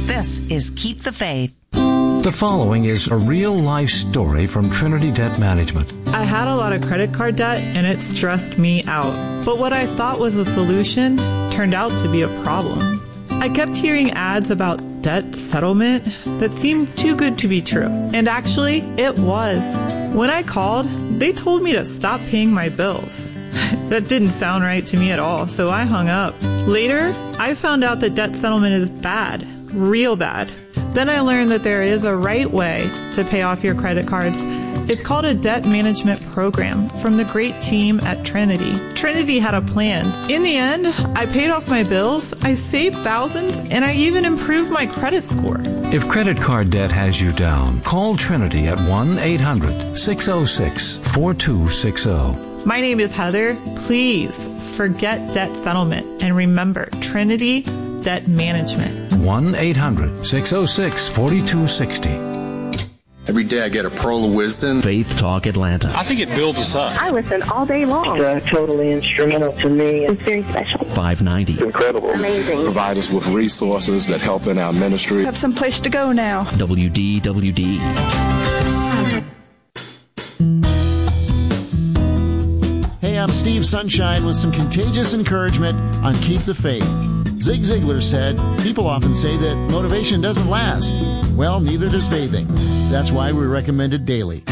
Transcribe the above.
This is Keep the Faith. The following is a real-life story from Trinity Debt Management. I had a lot of credit card debt, and it stressed me out. But what I thought was a solution turned out to be a problem. I kept hearing ads about debt settlement that seemed too good to be true. And actually, it was. When I called, they told me to stop paying my bills. That didn't sound right to me at all, so I hung up. Later, I found out that debt settlement is bad, real bad. Then I learned that there is a right way to pay off your credit cards. It's called a debt management program from the great team at Trinity. Trinity had a plan. In the end, I paid off my bills, I saved thousands, and I even improved my credit score. If credit card debt has you down, call Trinity at 1-800-606-4260. My name is Heather. Please forget debt settlement and remember Trinity Debt Management. 1-800-606-4260. Every day I get a pearl of wisdom. Faith Talk Atlanta. I think it builds us up. I listen all day long. It's totally instrumental to me. It's very special. 590. Incredible. Amazing. Provide us with resources that help in our ministry. Have some place to go now. WDWD. Hey, I'm Steve Sunshine with some contagious encouragement on Keep the Faith. Zig Ziglar said, people often say that motivation doesn't last. Well, neither does bathing. That's why we recommend it daily.